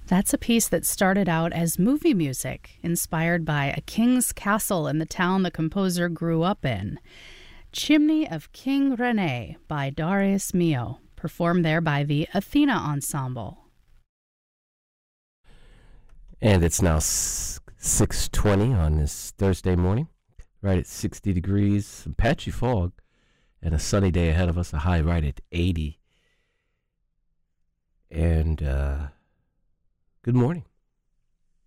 That's a piece that started out as movie music, inspired by a king's castle in the town the composer grew up in. Chimney of King Rene by Darius Milhaud, performed there by the Athena Ensemble. And it's now 6:20 on this Thursday morning, right at 60 degrees, some patchy fog, and a sunny day ahead of us, a high right at 80. And good morning.